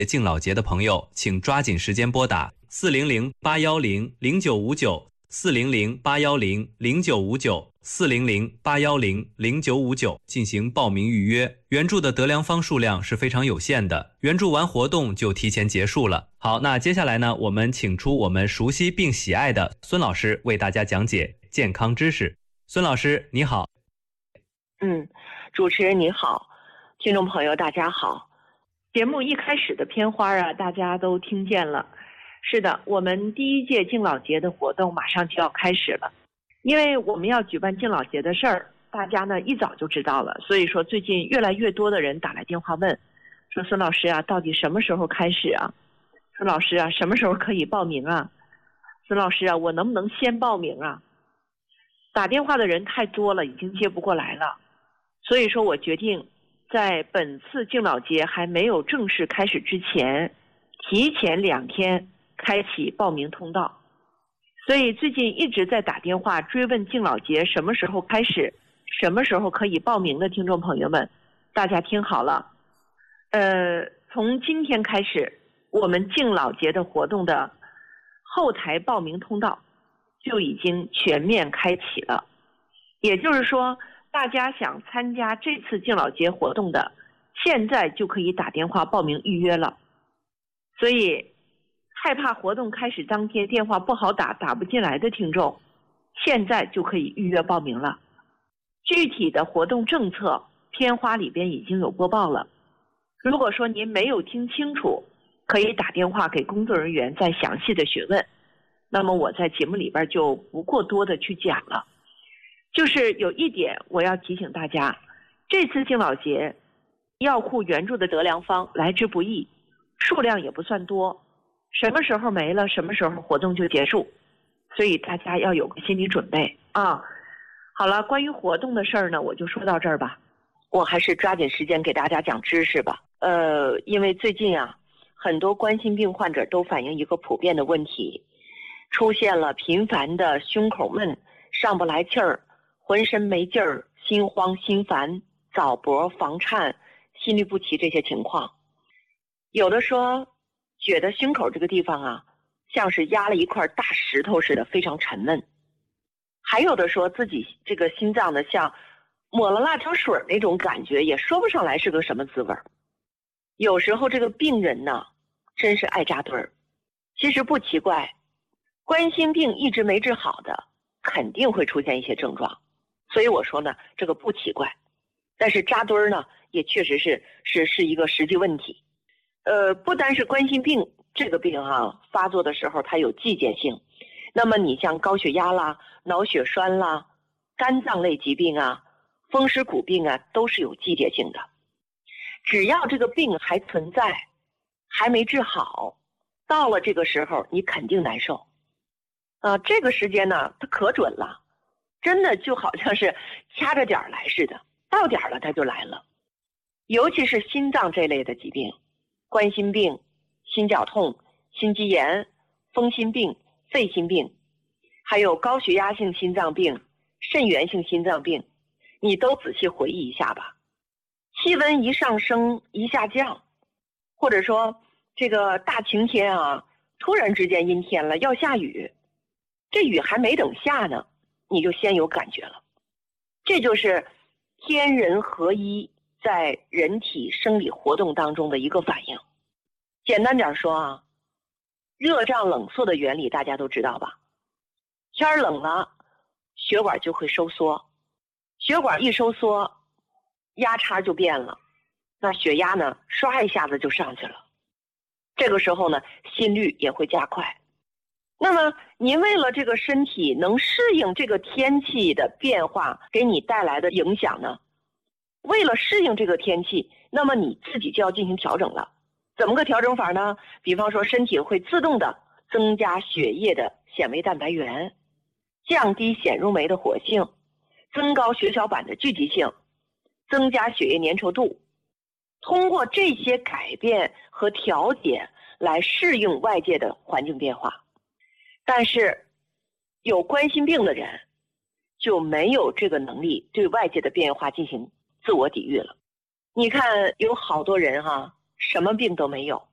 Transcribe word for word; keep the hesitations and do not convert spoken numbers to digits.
敬老节的朋友，请抓紧时间拨打四零零八幺零零九五九四零零八幺零零九五九四零零八幺零零九五九进行报名预约。援助的得良方数量是非常有限的，援助完活动就提前结束了。好，那接下来呢，我们请出我们熟悉并喜爱的孙老师为大家讲解健康知识。孙老师，你好。 嗯，主持人你好，听众朋友大家好。节目一开始的片花啊，大家都听见了。是的，我们第一届敬老节的活动马上就要开始了。因为我们要举办敬老节的事儿，大家呢一早就知道了，所以说最近越来越多的人打来电话问，说孙老师啊，到底什么时候开始啊？孙老师啊，什么时候可以报名啊？孙老师啊，我能不能先报名啊？打电话的人太多了，已经接不过来了。所以说我决定在本次敬老节还没有正式开始之前，提前两天开启报名通道。所以最近一直在打电话追问敬老节什么时候开始，什么时候可以报名的听众朋友们，大家听好了。呃，从今天开始，我们敬老节的活动的后台报名通道就已经全面开启了。也就是说，大家想参加这次敬老节活动的，现在就可以打电话报名预约了。所以害怕活动开始当天电话不好打，打不进来的听众，现在就可以预约报名了。具体的活动政策片花里边已经有播报了，如果说您没有听清楚，可以打电话给工作人员再详细的询问。那么我在节目里边就不过多的去讲了。就是有一点我要提醒大家，这次敬老节药库援助的得良方来之不易，数量也不算多，什么时候没了什么时候活动就结束，所以大家要有个心理准备啊。好了，关于活动的事儿呢，我就说到这儿吧。我还是抓紧时间给大家讲知识吧。呃，因为最近啊，很多冠心病患者都反映一个普遍的问题，出现了频繁的胸口闷、上不来气儿、浑身没劲儿、心慌心烦、早搏房颤、心律不齐这些情况。有的说觉得胸口这个地方啊，像是压了一块大石头似的，非常沉闷。还有的说自己这个心脏呢，像抹了辣椒水那种感觉，也说不上来是个什么滋味。有时候这个病人呢，真是爱扎堆儿。其实不奇怪，冠心病一直没治好的，肯定会出现一些症状。所以我说呢，这个不奇怪。但是扎堆儿呢，也确实是是是一个实际问题。呃，不单是冠心病这个病啊，发作的时候它有季节性。那么你像高血压啦、脑血栓啦、肝脏类疾病啊、风湿骨病啊，都是有季节性的。只要这个病还存在，还没治好，到了这个时候你肯定难受。啊、呃，这个时间呢，它可准了，真的就好像是掐着点儿来似的，到点儿了它就来了。尤其是心脏这类的疾病，冠心病、心绞痛、心肌炎、风心病、肺心病，还有高血压性心脏病、肾源性心脏病，你都仔细回忆一下吧。气温一上升一下降，或者说这个大晴天啊，突然之间阴天了，要下雨，这雨还没等下呢，你就先有感觉了。这就是天人合一在人体生理活动当中的一个反应。简单点说啊，热胀冷缩的原理大家都知道吧？天冷了，血管就会收缩，血管一收缩，压差就变了，那血压呢，唰一下子就上去了。这个时候呢，心率也会加快。那么您为了这个身体能适应这个天气的变化给你带来的影响呢，为了适应这个天气，那么你自己就要进行调整了。怎么个调整法呢？比方说身体会自动的增加血液的纤维蛋白原，降低显入酶的活性，增高血小板的聚集性，增加血液粘稠度。通过这些改变和调节来适应外界的环境变化。但是有冠心病的人就没有这个能力对外界的变化进行自我抵御了。你看有好多人哈、啊，什么病都没有，